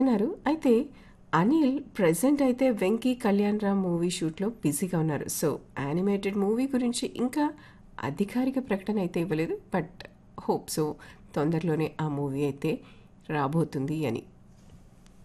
అన్నారు. అయితే అనిల్ ప్రెజెంట్ అయితే 'వెంకీ కళ్యాణ్ రామ్' మూవీ షూట్‌లో బిజీగా ఉన్నారు. సో, యానిమేటెడ్ మూవీ గురించి ఇంకా అధికారిక ప్రకటన అయితే ఇవ్వలేదు. బట్ హోప్ సో తొందరలోనే ఆ మూవీ అయితే రాబోతుంది అని.